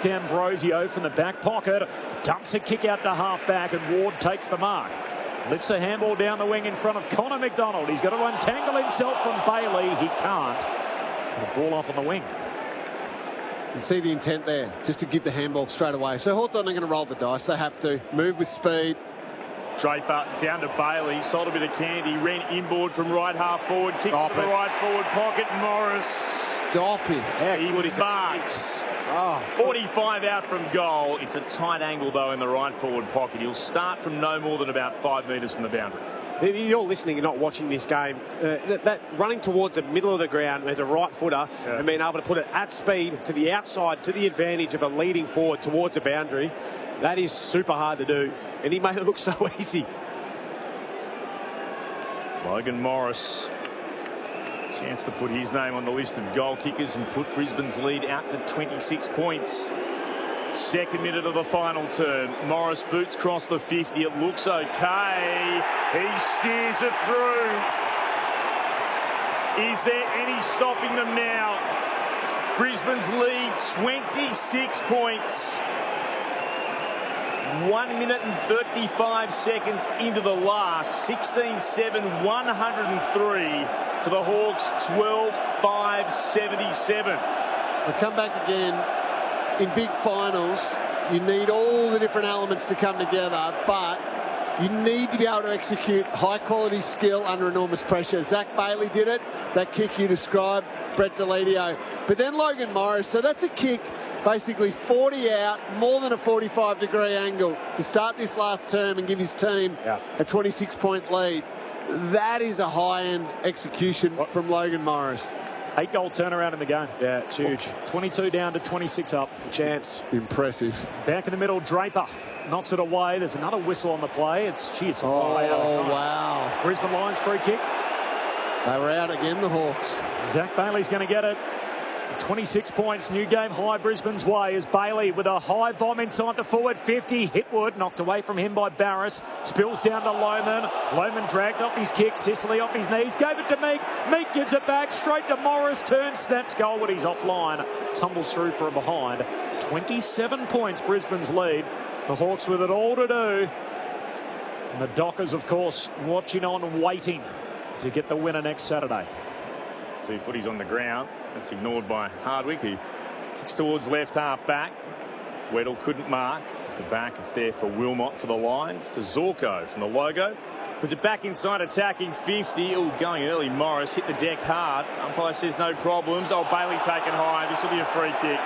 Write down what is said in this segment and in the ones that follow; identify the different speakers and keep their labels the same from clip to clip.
Speaker 1: D'Ambrosio from the back pocket. Dumps a kick out to half-back, and Ward takes the mark. Lifts a handball down the wing in front of Connor McDonald. He's got to untangle himself from Bailey. He can't. The ball up on the wing.
Speaker 2: You see the intent there, just to give the handball straight away. So Hawthorn are going to roll the dice. They have to move with speed.
Speaker 3: Draper down to Bailey, sold a bit of candy, ran inboard from right half forward, kicks to the right forward pocket. Morris.
Speaker 2: Stop it.
Speaker 3: Yeah, he marks. 45 out from goal. It's a tight angle, though, in the right forward pocket. He'll start from no more than about 5 metres from the boundary.
Speaker 4: You're listening and not watching this game. That running towards the middle of the ground as a right footer and being able to put it at speed to the outside, to the advantage of a leading forward towards the boundary, that is super hard to do. And he made it look so easy.
Speaker 3: Logan Morris. Chance to put his name on the list of goal kickers and put Brisbane's lead out to 26 points. Second minute of the final term. Morris boots across the 50. It looks okay. He steers it through. Is there any stopping them now? Brisbane's lead 26 points. 1 minute and 35 seconds into the last. 16-7, 103 to the Hawks, 12-5, 77.
Speaker 2: They come back again. In big finals, you need all the different elements to come together, but you need to be able to execute high-quality skill under enormous pressure. Zach Bailey did it. That kick you described, Brett Deledio. But then Logan Morris, so that's a kick basically 40 out, more than a 45-degree angle to start this last term and give his team a 26-point lead. That is a high-end execution from Logan Morris.
Speaker 1: 8-goal turnaround in the game.
Speaker 4: Yeah, it's huge.
Speaker 1: 22 down to 26 up.
Speaker 4: Chance.
Speaker 2: Impressive.
Speaker 1: Back in the middle, Draper knocks it away. There's another whistle on the play. It's way out of time.
Speaker 2: Wow.
Speaker 1: Brisbane Lions free kick.
Speaker 2: They were out again, the Hawks.
Speaker 1: Zach Bailey's going to get it. 26 points, new game high Brisbane's way as Bailey with a high bomb inside the forward 50. Hipwood knocked away from him by Barris. Spills down to Lohman. Lohman dragged off his kick. Sicily off his knees. Gave it to Meek. Meek gives it back straight to Morris. Turns, snaps goal, but he's offline. Tumbles through for a behind. 27 points, Brisbane's lead. The Hawks with it all to do. And the Dockers, of course, watching on, waiting to get the winner next Saturday.
Speaker 3: 2 footies on the ground. That's ignored by Hardwick, who kicks towards left half back. Weddle couldn't mark. At the back, it's there for Wilmot for the Lions. To Zorko from the logo. Puts it back inside, attacking 50. Oh, going early. Morris hit the deck hard. Umpire says no problems. Oh, Bailey taken high. This will be a free kick.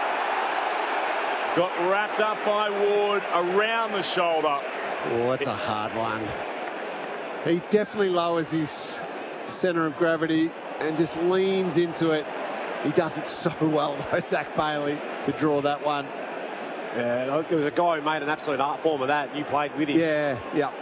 Speaker 3: Got wrapped up by Ward around the shoulder.
Speaker 2: Oh, that's a hard one. He definitely lowers his centre of gravity and just leans into it. He does it so well, though, Zach Bailey, to draw that one.
Speaker 4: Yeah, there was a guy who made an absolute art form of that. You played with him.
Speaker 2: Yeah.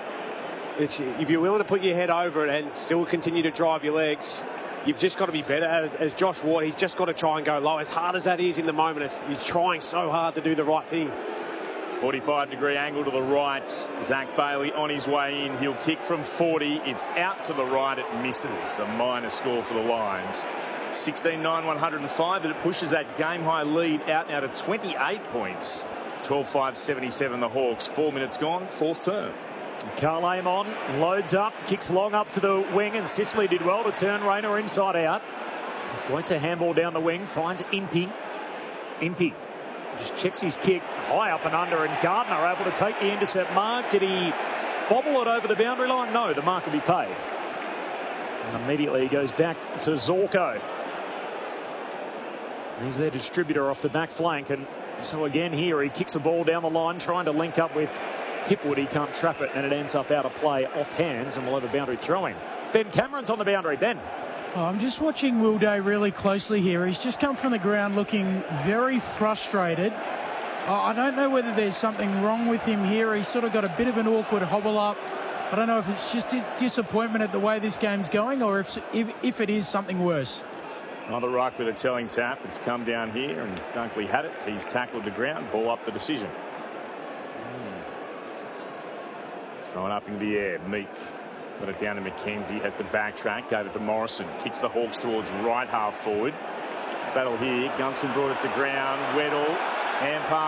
Speaker 4: If you're willing to put your head over it and still continue to drive your legs, you've just got to be better. As Josh Ward, he's just got to try and go low. As hard as that is in the moment, he's trying so hard to do the right thing.
Speaker 3: 45-degree angle to the right. Zach Bailey on his way in. He'll kick from 40. It's out to the right. It misses. A minor score for the Lions. 16-9, 105. But it pushes that game-high lead out now to 28 points. 12-5, 77 the Hawks. 4 minutes gone. Fourth term.
Speaker 1: Carl Amon loads up, kicks long up to the wing, and Sicily did well to turn Rayner inside out. Floats a handball down the wing, finds Impey. Impey just checks his kick high up and under, and Gardner able to take the intercept mark. Did he bobble it over the boundary line? No, the mark will be paid. And immediately he goes back to Zorko. He's their distributor off the back flank, and so again here he kicks the ball down the line, trying to link up with Hipwood. He can't trap it, and it ends up out of play off hands, and we'll have a boundary throw-in. Ben Cameron's on the boundary. Ben.
Speaker 5: Oh, I'm just watching Will Day really closely here. He's just come from the ground looking very frustrated. I don't know whether there's something wrong with him here. He's sort of got a bit of an awkward hobble up. I don't know if it's just a disappointment at the way this game's going, or if it is something worse.
Speaker 3: Another ruck with a telling tap. It's come down here, and Dunkley had it. He's tackled the ground. Ball up the decision. Thrown up into the air. Meek got it down to McKenzie. Has to backtrack. Gave it to Morrison. Kicks the Hawks towards right half forward. Battle here. Gunson brought it to ground. Weddle. And pass.